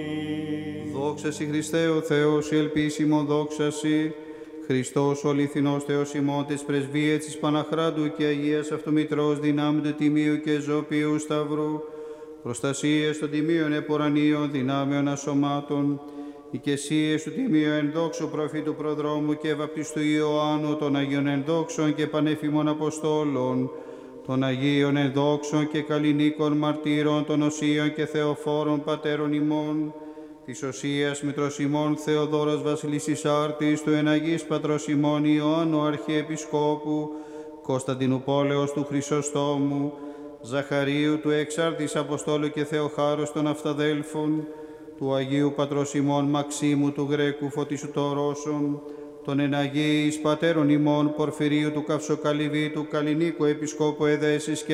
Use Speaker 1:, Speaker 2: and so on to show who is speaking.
Speaker 1: Δόξα σοι Χριστέ ο Θεός, η ελπίσιμο δόξα σοι. Χριστός ο αληθινός Θεός ημών της πρεσβείας της Παναχράντου και Αγίας Αυτομητρός δυνάμει του Τιμίου και Ζωπίου Σταυρού, προστασίες των Τιμίων Επορανίων δυνάμεων ασωμάτων, οικεσίες του Τιμίου ενδόξου προφήτου προδρόμου και βαπτιστού Ιωάννου, των Αγίων ενδόξων και πανέφημων Αποστόλων, των Αγίων ενδόξων και καλλινίκων μαρτύρων, των Οσίων και Θεοφόρων πατέρων ημών, της Οσίας Μητρός ημών Θεοδόρας Βασιλίσσης Άρτης, του εναγής Πατρός ημών Ιωάννου Αρχιεπισκόπου, Κωνσταντινού Πόλεως του Χρυσοστόμου, Ζαχαρίου του Εξάρτης Αποστόλου και Θεοχάρους των Αυταδέλφων, του Αγίου Πατρός ημών Μαξίμου του Γρέκου Φωτίσου των Ρώσων, των εναγίης Πατέρων ημών Πορφυρίου του Καυσοκαλυβή, του Καλλινίκου Επισκόπου Εδέσης και